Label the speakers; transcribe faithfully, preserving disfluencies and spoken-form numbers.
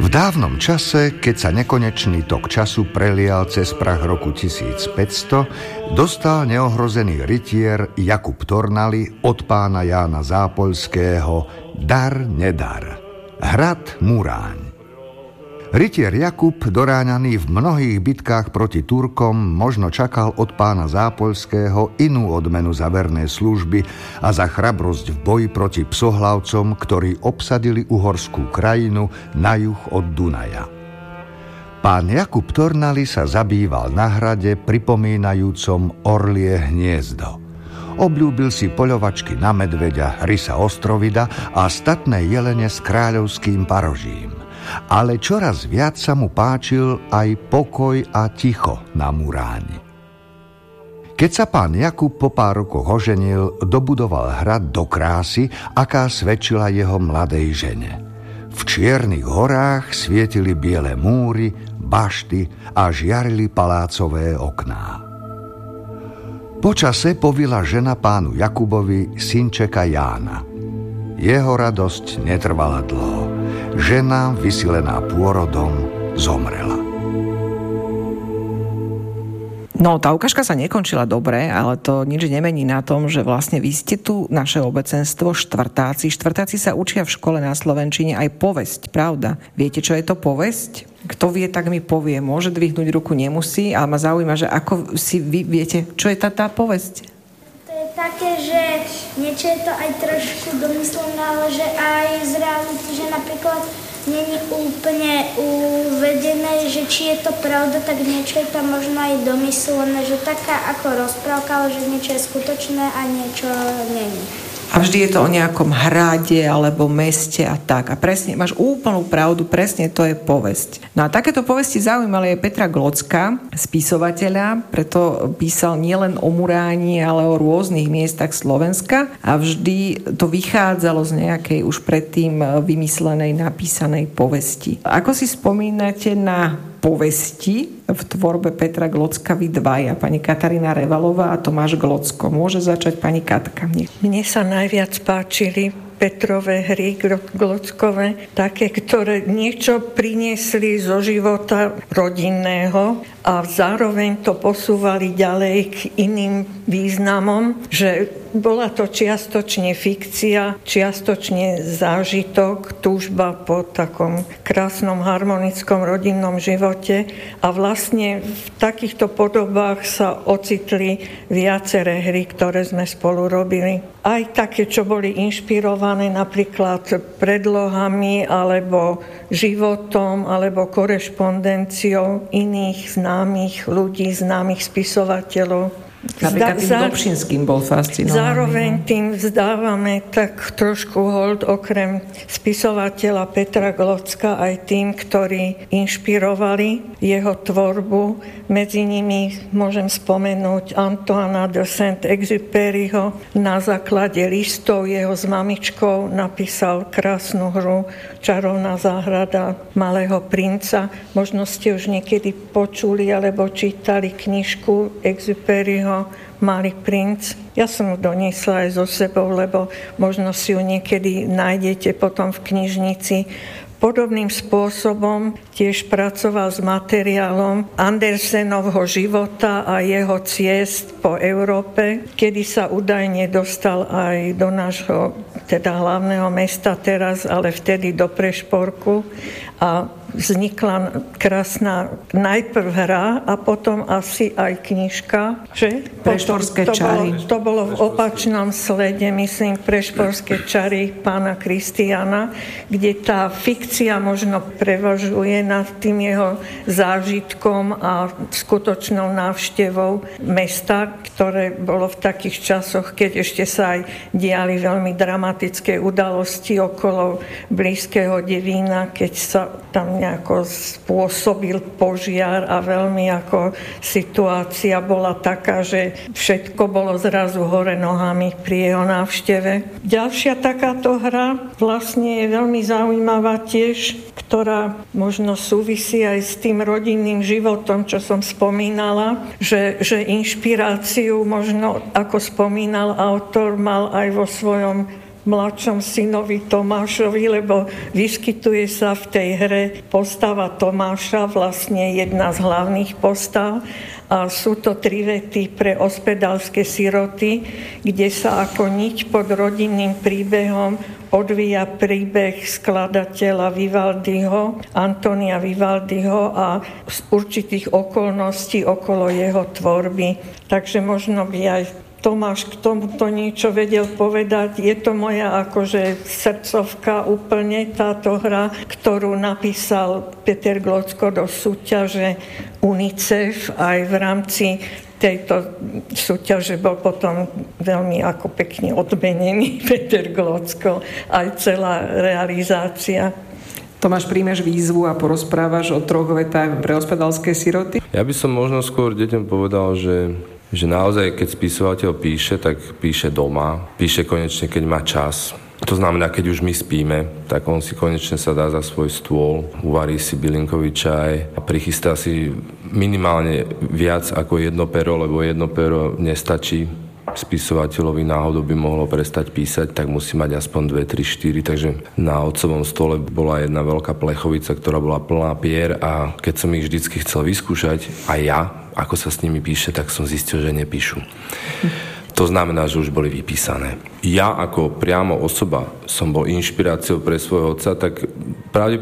Speaker 1: V dávnom čase, keď sa nekonečný tok času prelial cez prah roku tisícpäťsto, dostal neohrozený rytier Jakub Tornali od pána Jána Zápoľského dar nedar. Hrad Muráň. Rytier Jakub, doráňaný v mnohých bitkách proti Turkom, možno čakal od pána Zápoľského inú odmenu za verné služby a za chrabrosť v boji proti psohlavcom, ktorí obsadili uhorskú krajinu na juh od Dunaja. Pán Jakub Tornali sa zabýval na hrade pripomínajúcom orlie hniezdo. Obľúbil si poľovačky na medveďa, rysa ostrovida a statné jelene s kráľovským parožím. Ale čoraz viac sa mu páčil aj pokoj a ticho na Muráni. Keď sa pán Jakub po pár rokoch oženil, dobudoval hrad do krásy, aká svedčila jeho mladej žene. V čiernych horách svietili biele múry, bašty a žiarili palácové okná. Počase povila žena pánu Jakubovi synčeka Jána. Jeho radosť netrvala dlho. Žena, vysilená pôrodom, zomrela.
Speaker 2: No, tá ukážka sa nekončila dobre, ale to nič nemení na tom, že vlastne vy ste tu naše obecenstvo štvrtáci. Štvrtáci sa učia v škole na slovenčine aj povesť, pravda? Viete, čo je to povesť? Kto vie, tak mi povie. Môže dvihnúť ruku, nemusí, ale ma zaujíma, že ako si vy viete, čo je tá, tá povesť?
Speaker 3: To je také, že niečo je to aj trošku domyslené, ale že aj z reality, že napríklad není úplne uvedené, že či je to pravda, tak niečo je tam možno aj domyslené, že taká ako rozprávka, ale že niečo je skutočné a niečo není.
Speaker 2: A vždy je to o nejakom hrade alebo meste a tak. A presne, máš úplnú pravdu, presne to je povesť. No a takéto povesti zaujímali aj Petra Glocka, spisovateľa, preto písal nielen o Muráni, ale o rôznych miestach Slovenska a vždy to vychádzalo z nejakej už predtým vymyslenej, napísanej povesti. Ako si spomínate na povesti v tvorbe Petra Glocka vy dvaja, pani Katarína Revalová a Tomáš Glocko? Môže začať pani Katka.
Speaker 4: Mne sa najviac páčili Petrové hry Glockové, také, ktoré niečo priniesli zo života rodinného a zároveň to posúvali ďalej k iným významom, že bola to čiastočne fikcia, čiastočne zážitok, túžba po takom krásnom harmonickom rodinnom živote a vlastne v takýchto podobách sa ocitli viaceré hry, ktoré sme spolu robili. Aj také, čo boli inšpirované napríklad predlohami alebo životom alebo korešpondenciou iných známych ľudí, známych spisovateľov.
Speaker 2: Napríklad tým Dobšinským bol fascinovaný.
Speaker 4: Zároveň tým vzdávame tak trošku hold okrem spisovateľa Petra Glocka aj tým, ktorí inšpirovali jeho tvorbu. Medzi nimi môžem spomenúť Antoana de Saint-Exupéryho. Na základe listov jeho s mamičkou napísal krásnu hru Čarovná záhrada Malého princa. Možno ste už niekedy počuli alebo čítali knižku Exupéryho Malý princ. Ja som ju doniesla aj so sebou, lebo možno si ju niekedy nájdete potom v knižnici. Podobným spôsobom tiež pracoval s materiálom Andersenovho života a jeho ciest po Európe, kedy sa údajne dostal aj do nášho teda hlavného mesta teraz, ale vtedy do Prešporku a vznikla krásna najprv hra a potom asi aj knižka, že?
Speaker 2: Prešporské
Speaker 4: to
Speaker 2: čary.
Speaker 4: Bolo, to bolo v opačnom slede, myslím, Prešporské čary pána Kristiána, kde tá fikcia možno prevažuje nad tým jeho zážitkom a skutočnou návštevou mesta, ktoré bolo v takých časoch, keď ešte sa aj diali veľmi dramatické udalosti okolo blízkeho Devína, keď sa tam nejako spôsobil požiar a veľmi ako situácia bola taká, že všetko bolo zrazu hore nohami pri jeho návšteve. Ďalšia takáto hra vlastne je veľmi zaujímavá tiež, ktorá možno súvisí aj s tým rodinným životom, čo som spomínala, že, že inšpiráciu možno, ako spomínal autor, mal aj vo svojom mladšom synovi Tomášovi, lebo vyskytuje sa v tej hre postava Tomáša, vlastne jedna z hlavných postav. A sú to tri vety pre ospedalské siroty, kde sa ako niť pod rodinným príbehom odvíja príbeh skladateľa Vivaldiho, Antonia Vivaldiho a z určitých okolností okolo jeho tvorby. Takže možno by aj Tomáš k tomuto niečo vedel povedať. Je to moja akože srdcovka úplne táto hra, ktorú napísal Peter Glocko do súťaže UNICEF. Aj v rámci tejto súťaže bol potom veľmi ako pekne odmenený Peter Glocko, aj celá realizácia.
Speaker 2: Tomáš, príjmeš výzvu a porozprávaš o troch vetách pre ospedalské siroty?
Speaker 5: Ja by som možno skôr deťom povedal, že že naozaj, keď spisovateľ píše, tak píše doma, píše konečne, keď má čas. To znamená, keď už my spíme, tak on si konečne sa dá za svoj stôl, uvarí si bylinkový čaj a prichystá si minimálne viac ako jedno pero, lebo jedno pero nestačí. Spisovateľovi náhodou by mohlo prestať písať, tak musí mať aspoň dve, tri, štyri. Takže na otcovom stole bola jedna veľká plechovica, ktorá bola plná pier a keď som ich vždycky chcel vyskúšať, aj ja, ako sa s nimi píše, tak som zistil, že nepíšu. To znamená, že už boli vypísané. Ja ako priamo osoba som bol inšpiráciou pre svojho otca, tak pravdepodobne